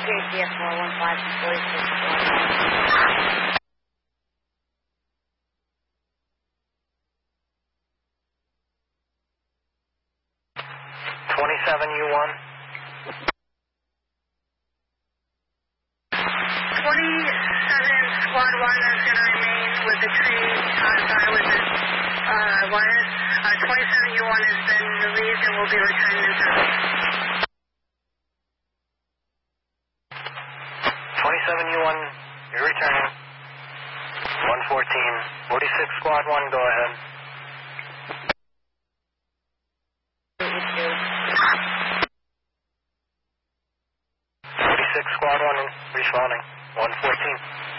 JCF 415 and 46. 27U1. 27 Squad 1 is going to remain with the tree, with the wires. 27U1 has been relieved and will be returning to service. 27U1, you're returning. 114. 46 Squad 1, go ahead. 46 Squad 1 responding. 114.